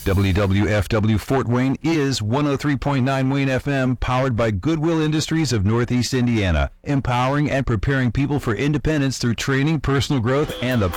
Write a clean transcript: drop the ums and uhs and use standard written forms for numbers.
WWFW Fort Wayne is 103.9 Wayne FM, powered by Goodwill Industries of Northeast Indiana, empowering and preparing people for independence through training, personal growth, and the